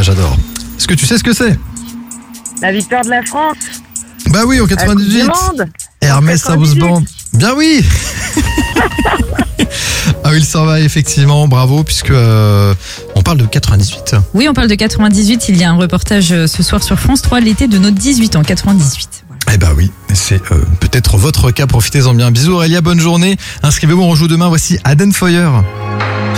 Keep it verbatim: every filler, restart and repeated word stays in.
j'adore. Est-ce que tu sais ce que c'est ? La victoire de la France. Bah oui, en quatre-vingt-dix-huit. Hermès House Band. Bien oui. Ah oui, il s'en va effectivement, bravo, puisque euh, on parle de quatre-vingt-dix-huit. Oui, on parle de quatre-vingt-dix-huit. Il y a un reportage ce soir sur France trois, l'été de nos dix-huit ans, quatre-vingt-dix-huit. Eh bah oui, c'est euh, peut-être votre cas, profitez-en bien. Bisous Aurélia, bonne journée. Inscrivez-vous, on joue demain, voici Aden Foyer.